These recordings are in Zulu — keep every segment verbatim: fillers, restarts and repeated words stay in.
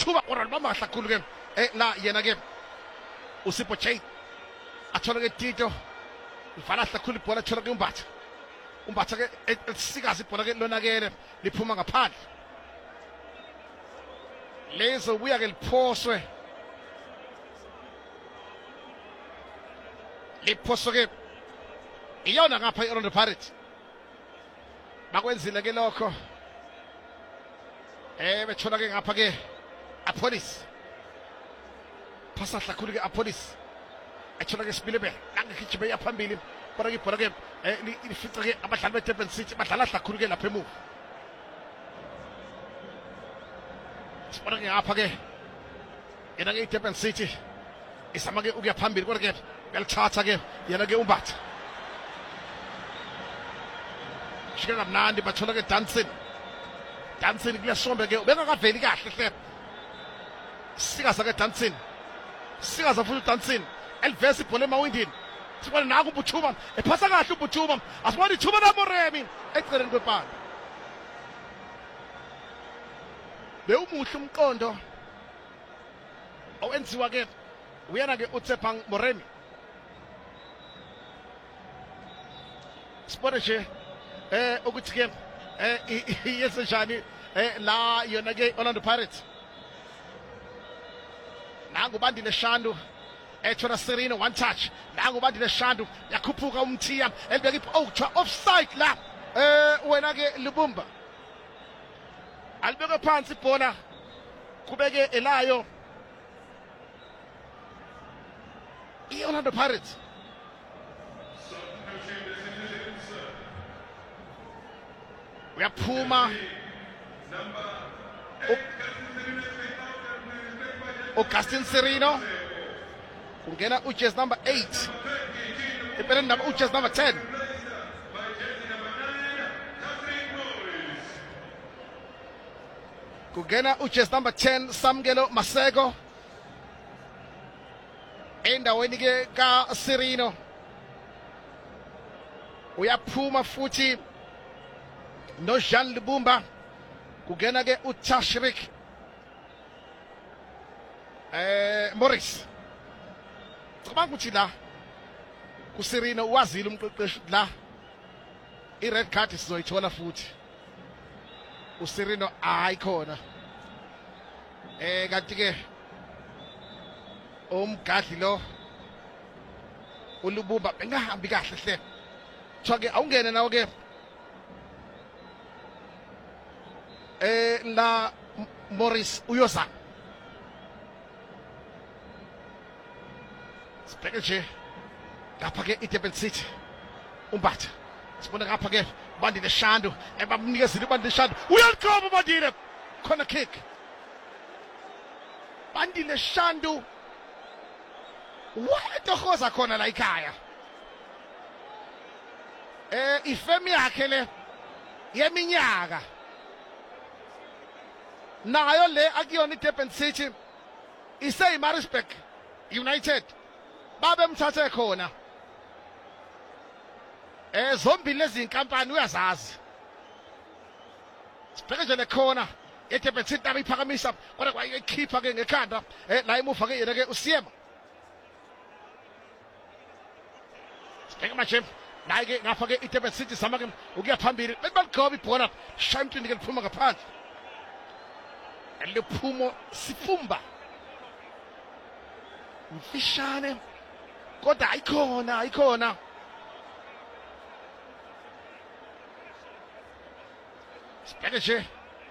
ithuba oralibamba kahle kakhulu ke eh la yena ke uSipho J athola ke Tito uvala kahle kakhulu ibhola athola ke uMbatha uMbatha ke esikazi ibhola ke lonakele liphuma ngaphandle lezo buya ke liphoswe liphoswe ke iyona ngapha iOrlando Pirates bakwenzile ke lokho eh bethola ke ngapha ke aPolice phasa kakhulu ke aPolice ethola ke Sibilebe angikhijibe yaphambili kodwa ke ibhola ke lifica ke abadlali beDurban City badlala kakhulu ke lapha emuva sibona ke ngapha ke yena ke iDurban City isama ke ukuya phambili kodwa ke uyalithatha ke yena ke uMbatha shika kamnandi bathola ke dancing dancing kuyashombe ke bengakaveli kahle hle sikaza ke dancing sikaza futhi dancing elivesi ibhola emawindini sibona naku uButhuma ephasa kahle uButhuma asibona ithuba laMoremi eceleni kwepala bewumuhle umqondo owenziwa ke uyena ke uTsepang Moremi sibona nje eh ukuthi ke eh yesenjani eh la yona ke Orlando Pirates nangu Bandile Shandu ethola Serino one touch nangu Bandile Shandu yakhuphuka umthiya elibeka ipha offside la eh wena ke Lubumba alibeka phansi ibhola kubeke elayo iOrlando Pirates uyaphuma Augustin Serino kungena ujersey number eight ipele number ujersey number ten kungena ujersey number ten Samkelo Maseko endaweni ke ka Serino uyaphuma futhi no Jean Lubumba kungena ke uTashrik eh Morris cabanga ukuthi la kuSerino wazile umqeqeshi la ired card sizoyithola futhi uSerino ayikhona eh kanti ke umgadli lo uLubumba bengahambi kahle hle kuthiwa ke awungene nawo ke eh la Morris uyoza sibheke nje lapha ke iDurban City uMbatha sibona ngapha ke Bandile Shandu ebamnikezile Bandile Shandu uyalikhoma Bandile khona kick Bandile Shandu wayetohoza khona la ikhaya eh ifemi yakhe le yeminyaka nayo le akuyona iDurban City iseyiMaritzburg United babe mthathe khona eh zombili lezi inkampani uyazazi sibheke nje lekhona iDurban City abiphakamisa kodwa kwayikhipha ke ngekhanda eh la emuva ke yena ke uSiyema sibheke manje naye ke ngapha ke iDurban City sama ke ukuya phambili beligoba ibhola shamtini ke liphuma ngaphandle eliphumo sifumba mfishane kodwa ayikhona ayikhona sibheke nje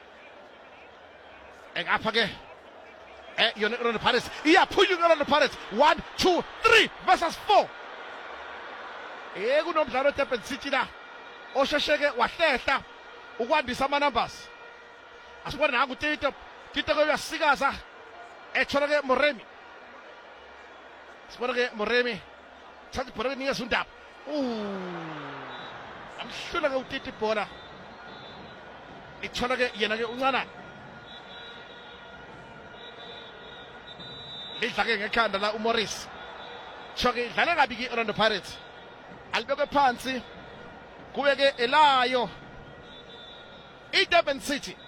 engapha ke eh yona iOrlando Pirates iyaphunyuka iOrlando Pirates one two three versus four eh kunomdlalo eDurban City la oshesheke wahlehla ukwandisa ama numbers asibona nangu Tito Tito ke uyasikaza ethola ke Moremi sibona ke Moremi thatha ibhola kenikeza uNdaba uh amhlula ke uTito ibhola ithola ke yena ke uncana idla ke ngekhanda la uMorris choke idlala kabi ke Orlando Pirates alibeke phansi kube ke elayo iDurban City